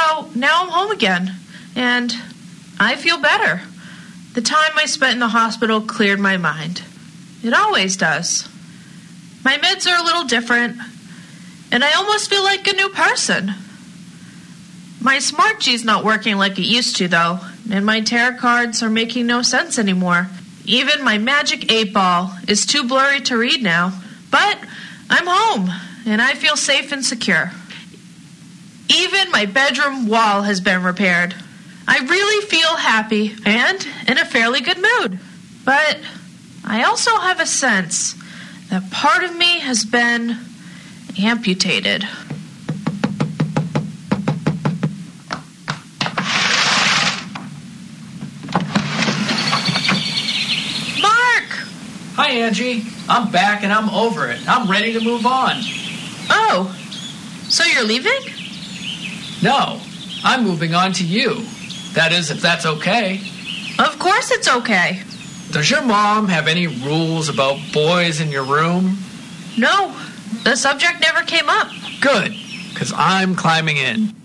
So now I'm home again, and I feel better. The time I spent in the hospital cleared my mind. It always does. My meds are a little different, and I almost feel like a new person. My Smart G's not working like it used to, though, and my tarot cards are making no sense anymore. Even my magic 8-ball is too blurry to read now. But I'm home, and I feel safe and secure. Even my bedroom wall has been repaired. I really feel happy and in a fairly good mood. But I also have a sense that part of me has been amputated. Mark! Hi, Angie. I'm back and I'm over it. I'm ready to move on. Oh, so you're leaving? No, I'm moving on to you. That is, if that's okay. Of course it's okay. Does your mom have any rules about boys in your room? No, the subject never came up. Good, because I'm climbing in.